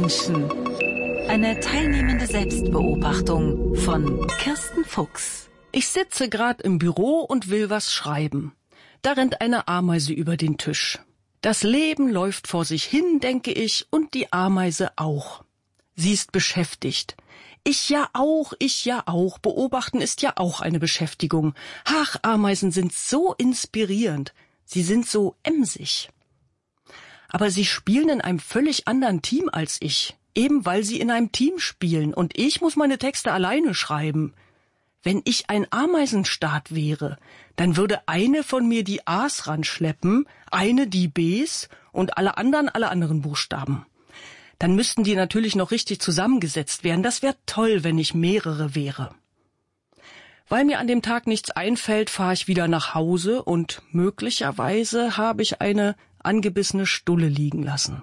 Menschen. Eine teilnehmende Selbstbeobachtung von Kirsten Fuchs. Ich sitze gerade im Büro und will was schreiben. Da rennt eine Ameise über den Tisch. Das Leben läuft vor sich hin, denke ich, und die Ameise auch. Sie ist beschäftigt. Ich ja auch. Beobachten ist ja auch eine Beschäftigung. Ach, Ameisen sind so inspirierend. Sie sind so emsig. Aber sie spielen in einem völlig anderen Team als ich. Eben weil sie in einem Team spielen und ich muss meine Texte alleine schreiben. Wenn ich ein Ameisenstaat wäre, dann würde eine von mir die A's ranschleppen, eine die B's und alle anderen Buchstaben. Dann müssten die natürlich noch richtig zusammengesetzt werden. Das wäre toll, wenn ich mehrere wäre. Weil mir an dem Tag nichts einfällt, fahre ich wieder nach Hause und möglicherweise habe ich eine angebissene Stulle liegen lassen.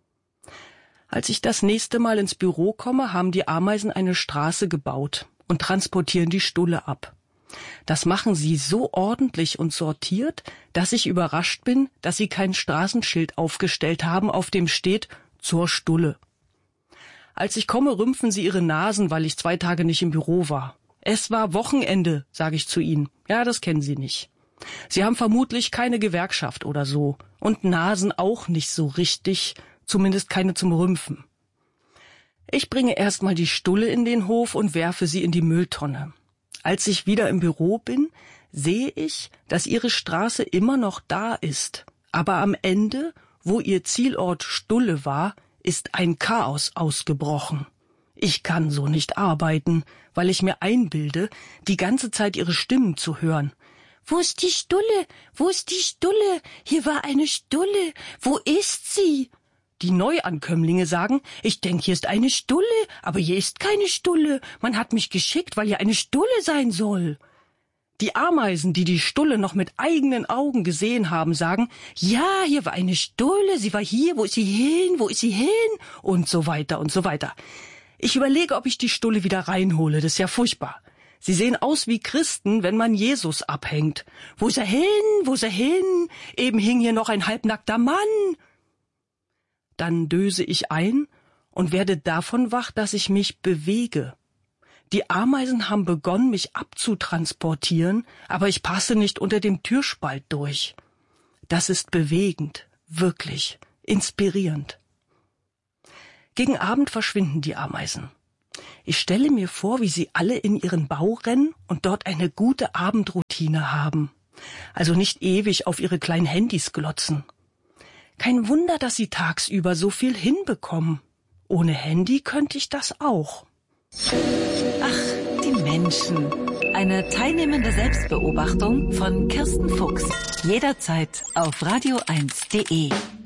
Als ich das nächste Mal ins Büro komme, haben die Ameisen eine Straße gebaut und transportieren die Stulle ab. Das machen sie so ordentlich und sortiert, dass ich überrascht bin, dass sie kein Straßenschild aufgestellt haben, auf dem steht »Zur Stulle«. Als ich komme, rümpfen sie ihre Nasen, weil ich 2 Tage nicht im Büro war. Es war Wochenende, sage ich zu ihnen. Ja, das kennen sie nicht. Sie haben vermutlich keine Gewerkschaft oder so und Nasen auch nicht so richtig, zumindest keine zum Rümpfen. Ich bringe erstmal die Stulle in den Hof und werfe sie in die Mülltonne. Als ich wieder im Büro bin, sehe ich, dass ihre Straße immer noch da ist. Aber am Ende, wo ihr Zielort Stulle war, ist ein Chaos ausgebrochen. Ich kann so nicht arbeiten, weil ich mir einbilde, die ganze Zeit ihre Stimmen zu hören. »Wo ist die Stulle? Wo ist die Stulle? Hier war eine Stulle. Wo ist sie?« Die Neuankömmlinge sagen, ich denke, hier ist eine Stulle, aber hier ist keine Stulle. Man hat mich geschickt, weil hier eine Stulle sein soll. Die Ameisen, die die Stulle noch mit eigenen Augen gesehen haben, sagen, ja, hier war eine Stulle, sie war hier, wo ist sie hin, wo ist sie hin? Und so weiter und so weiter. Ich überlege, ob ich die Stulle wieder reinhole, das ist ja furchtbar. Sie sehen aus wie Christen, wenn man Jesus abhängt. Wo ist er hin, wo ist er hin? Eben hing hier noch ein halbnackter Mann. Dann döse ich ein und werde davon wach, dass ich mich bewege. Die Ameisen haben begonnen, mich abzutransportieren, aber ich passe nicht unter dem Türspalt durch. Das ist bewegend, wirklich, inspirierend. Gegen Abend verschwinden die Ameisen. Ich stelle mir vor, wie sie alle in ihren Bau rennen und dort eine gute Abendroutine haben. Also nicht ewig auf ihre kleinen Handys glotzen. Kein Wunder, dass sie tagsüber so viel hinbekommen. Ohne Handy könnte ich das auch. Ach, die Menschen. Eine teilnehmende Selbstbeobachtung von Kirsten Fuchs. Jederzeit auf radio1.de.